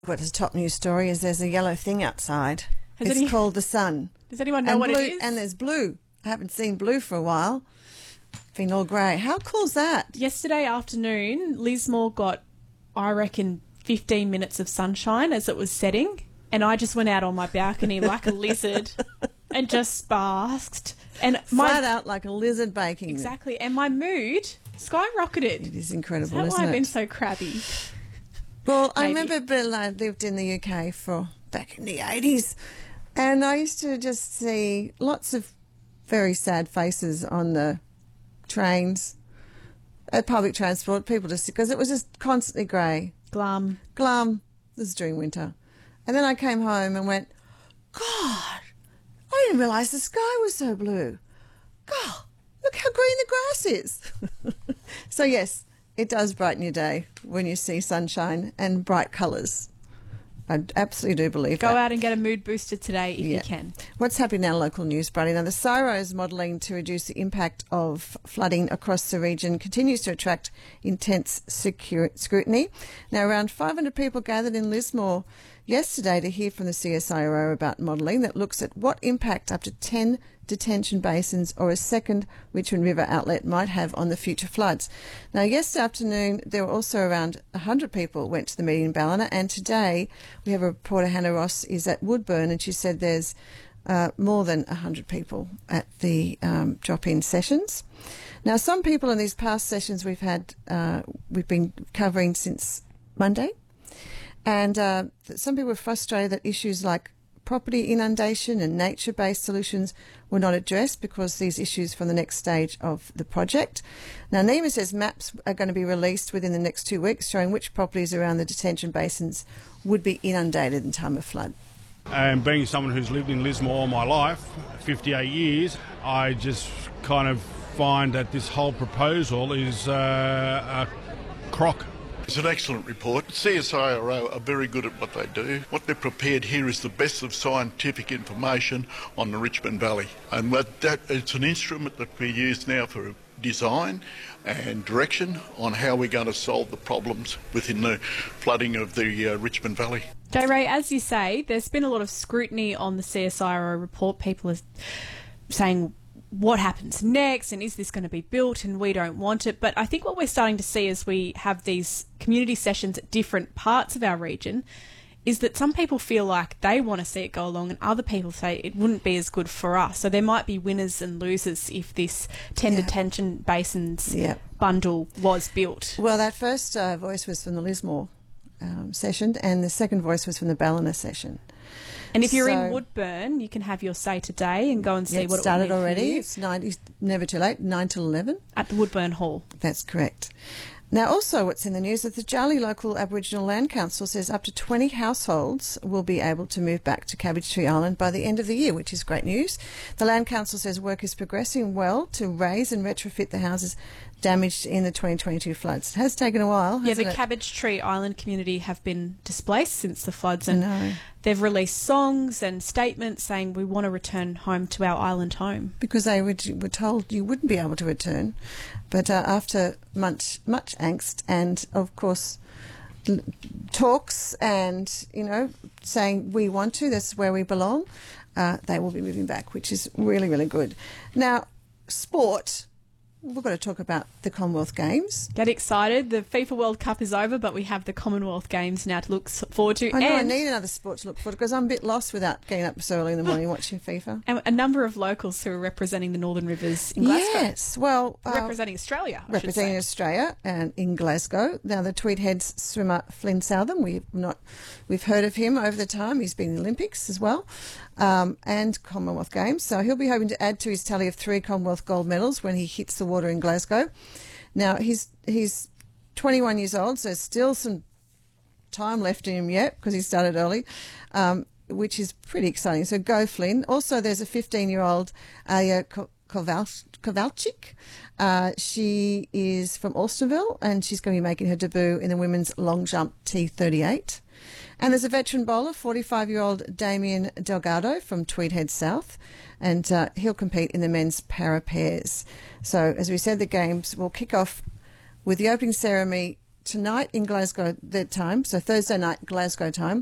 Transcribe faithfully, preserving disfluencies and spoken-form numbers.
What is top news story is there's a yellow thing outside. Has it's any, called the sun. Does anyone know and what blue, it is? And there's blue. I haven't seen blue for a while. Been all grey. How cool's that? Yesterday afternoon, Lismore got, I reckon, fifteen minutes of sunshine as it was setting, and I just went out on my balcony like a lizard and just basked. And my, Flat out like a lizard baking. Exactly. And my mood skyrocketed. It is incredible, Is that isn't why it? I've been so crabby? Well, I Maybe. remember Bill, I lived in the U K for back in the eighties, and I used to just see lots of very sad faces on the trains, at public transport, people just, because it was just constantly grey. Glum. Glum. This is during winter. And then I came home and went, God, I didn't realise the sky was so blue. God, look how green the grass is. So yes, it does brighten your day when you see sunshine and bright colours. I absolutely do believe Go that. out and get a mood booster today if Yeah. you can. What's happening now, local news, Brady? Now, the CSIRO's modelling to reduce the impact of flooding across the region continues to attract intense secure scrutiny. Now, around five hundred people gathered in Lismore yesterday to hear from the C S I R O about modelling that looks at what impact up to ten detention basins or a second Richmond River outlet might have on the future floods. Now, yesterday afternoon, there were also around one hundred people went to the meeting in Ballina, and today we have a reporter, Hannah Ross, is at Woodburn, and she said there's uh, more than one hundred people at the um, drop-in sessions. Now, some people in these past sessions we've had, uh, we've been covering since Monday, and uh, some people were frustrated that issues like property inundation and nature-based solutions were not addressed because these issues from the next stage of the project. Now, NEMA says maps are going to be released within the next two weeks showing which properties around the detention basins would be inundated in time of flood. And being someone who's lived in Lismore all my life, fifty-eight years, I just kind of find that this whole proposal is uh, a crock. It's an excellent report. C S I R O are very good at what they do. What they've prepared here is the best of scientific information on the Richmond Valley. And that, that it's an instrument that we use now for design and direction on how we're going to solve the problems within the flooding of the uh, Richmond Valley. J. Ray, as you say, there's been a lot of scrutiny on the C S I R O report. People are saying, what happens next, and is this going to be built, and we don't want it. But I think what we're starting to see as we have these community sessions at different parts of our region is that some people feel like they want to see it go along and other people say it wouldn't be as good for us. So there might be winners and losers if this ten Yeah. detention basins Yeah. bundle was built. Well, that first uh, voice was from the Lismore um, session, and the second voice was from the Ballina session. And if you're So- in Woodburn, you can have your say today and go and see Yeah, what it started it will mean for already. you It's nine, it's never too late, nine till eleven. at the Woodburn Hall. That's correct. Now, also what's in the news is the Jarlee Local Aboriginal Land Council says up to twenty households will be able to move back to Cabbage Tree Island by the end of the year, which is great news. The Land Council says work is progressing well to raise and retrofit the houses damaged in the twenty twenty-two floods. It has taken a while, Yeah, hasn't the it? Cabbage Tree Island community have been displaced since the floods, I and know. they've released songs and statements saying we want to return home to our island home. Because they were, were told you wouldn't be able to return. But uh, after much, much angst and, of course, l- talks and, you know, saying we want to, this is where we belong, uh, they will be moving back, which is really, really good. Now, sport, we've got to talk about the Commonwealth Games. Get excited. The FIFA World Cup is over, but we have the Commonwealth Games now to look s- forward to. I know and I need another sport to look forward to because I'm a bit lost without getting up so early in the morning watching FIFA. and a number of locals who are representing the Northern Rivers in Glasgow. Yes, well... uh, Representing Australia, I representing should say. Australia and in Glasgow. Now, the Tweed Heads swimmer Flynn Southam, we've not we've heard of him over the time. He's been in the Olympics as well, um, and Commonwealth Games. So he'll be hoping to add to his tally of three Commonwealth gold medals when he hits the water in Glasgow. Now, he's he's twenty-one years old, so there's still some time left in him yet because he started early. Um, which is pretty exciting. So go Flynn. Also, there's a fifteen-year-old Aya Ko- Koval- Kovalchik. Uh, she is from Alstonville and she's going to be making her debut in the women's long jump T thirty-eight. And there's a veteran bowler, forty-five-year-old Damien Delgado from Tweed Head South, and uh, he'll compete in the men's para pairs. So, as we said, the games will kick off with the opening ceremony tonight in Glasgow, their time, so Thursday night Glasgow time,